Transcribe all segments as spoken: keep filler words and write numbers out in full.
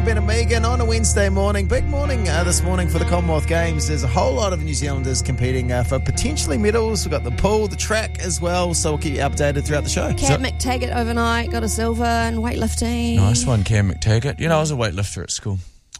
Ben and Megan on a Wednesday morning. Big morning uh, this morning for the Commonwealth Games. There's a whole lot of New Zealanders competing uh, for potentially medals. We've got the pool, the track as well, so we'll keep you updated throughout the show. Cam so, McTaggart overnight got a silver in weightlifting. Nice one, Cam McTaggart. You know, I was a weightlifter at school.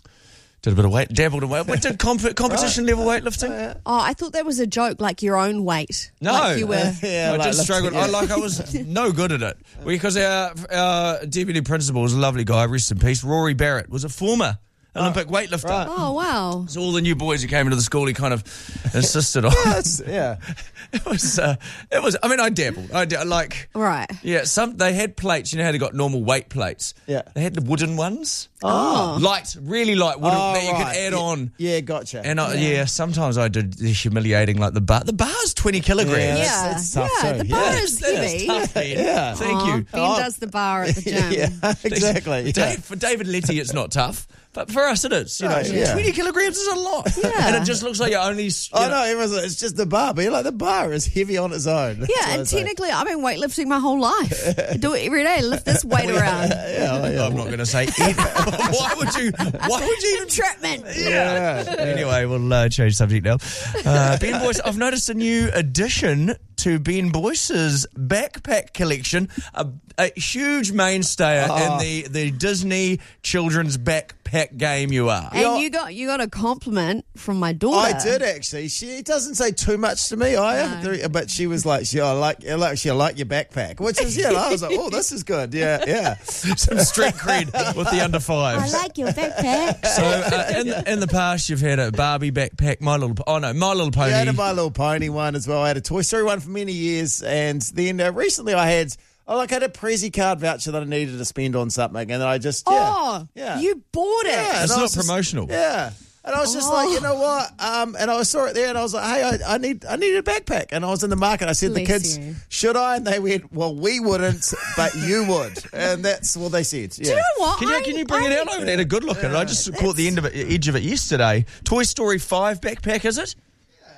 Did a bit of weight, dabbled in weight. Went to comp- competition right. level weightlifting. Oh, I thought that was a joke, like your own weight. No, like you were. yeah, I like did struggle. yeah. I like I was no good at it because our, our deputy principal was a lovely guy. Rest in peace. Rory Barrett was a former Olympic oh, weightlifter. Right. Oh wow! So all the new boys who came into the school, he kind of insisted on. yeah, yeah. It was. Uh, it was. I mean, I dabbled. I did, like. Right. Yeah. Some they had plates. You know how they got normal weight plates. Yeah. They had the wooden ones. Oh. Light, really light wooden Oh, that you right. could add yeah. on. Yeah, gotcha. And I, yeah. yeah, sometimes I did the humiliating, like the bar. The bar's twenty kilograms. Yeah, Yeah, that's, that's tough yeah. too. The bar yeah. is That's heavy. tough, Ben. Yeah. Thank Aw, you. Ben Oh. does the bar at the gym. yeah, exactly. Yeah. Dave, for David Letty, it's not tough, but for us, it is. You know, Right, yeah. twenty kilograms is a lot, Yeah. and it just looks like you're only. You I know, know, everyone's like, it's just the bar, but you're like, the bar is heavy on its own. That's Yeah, what I and say. technically, I've been weightlifting my whole life. I do it every day. Lift this weight around. Yeah, yeah. I'm not going to say. Any, why would you? Why would you even? Entrapment. Yeah. yeah. Anyway, we'll uh, change subject now. Uh, Ben Boyce, I've noticed a new addition to Ben Boyce's backpack collection, a, a huge mainstay Oh. in the, the Disney children's backpack game you are. And You're- you got you got a compliment from my daughter. I did actually. She doesn't say too much to me, I No. but she was like, "She, I like, I like, she, I like your backpack," which is, yeah. I was like, "Oh, this is good." Yeah, yeah. Some street cred with the under fives. I like your backpack. So uh, in, in the past, you've had a Barbie backpack, My Little, oh no, My Little Pony. I had a My Little Pony one as well. I had a Toy Story one for many years, and then uh, recently I had, oh, like I had a Prezi card voucher that I needed to spend on something, and then I just, yeah, Oh, yeah, you bought it. yeah. It's and I not was just- promotional. yeah. And I was just Oh. like, you know what? Um, and I saw it there, and I was like, hey, I, I need, I need a backpack. And I was in the market. I said, Bless the kids, you. should I? And they went, well, we wouldn't, but you would. And that's what they said. Yeah. Do you know what? Can you, I- can you bring I- it out? I haven't had a good look at it. I just caught the end of it, edge of it yesterday. Toy Story five backpack, is it?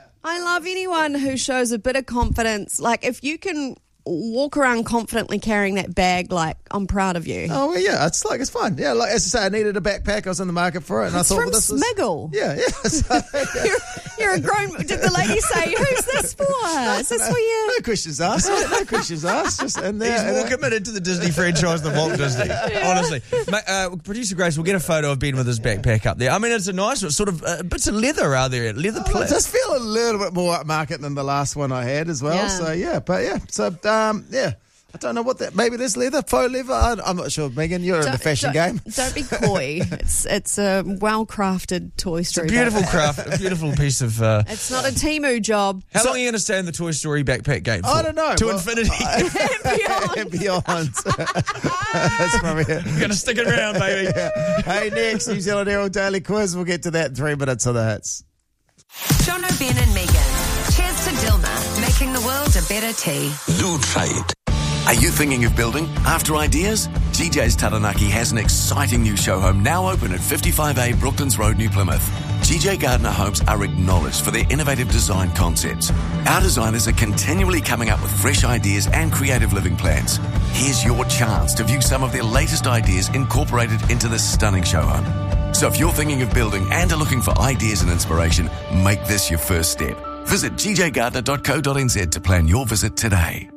I love anyone who shows a bit of confidence. Like, if you can walk around confidently carrying that bag, like, I'm proud of you. Oh, well, yeah, it's like, it's fun. Yeah, like, as I say, I needed a backpack. I was in the market for it. And It's I thought, from well, this is. Smiggle. Yeah, yeah. So, yeah. You're, you're a grown... Did the lady say, who's this for? Is this for you? No questions asked. No, no questions asked. Just in there. He's and, more uh, committed to the Disney franchise than Walt Disney, honestly. Ma- uh, Producer Grace, we'll get a photo of Ben with his backpack up there. I mean, it's a nice one. Sort of uh, bits of leather are there, leather I plate. just feel a little bit more upmarket than the last one I had as well. Yeah. So, yeah, but yeah. So, um, yeah. I don't know what that. Maybe there's leather, faux leather. I, I'm not sure. Megan, you're in the Don't- fashion don't- game. Don't be coy. It's it's a well-crafted Toy Story. Beautiful backpack. craft, a beautiful piece of. Uh, It's not a Timu job. how long are you going to stay in the Toy Story backpack game for? I don't know. To Well, infinity. Beyond. Beyond. That's probably it. You're going to stick it around, baby. Hey, next, New Zealand Herald Daily Quiz. We'll get to that in three minutes of the hits. Jono, Ben and Megan. Cheers to Dilma, making the world a better tea. Loo Trade. Are you thinking of building? After ideas? G J's Taranaki has an exciting new show home now open at fifty-five A Brooklands Road, New Plymouth. G J Gardner Homes are acknowledged for their innovative design concepts. Our designers are continually coming up with fresh ideas and creative living plans. Here's your chance to view some of their latest ideas incorporated into this stunning show home. So if you're thinking of building and are looking for ideas and inspiration, make this your first step. Visit g j gardner dot co dot n z to plan your visit today.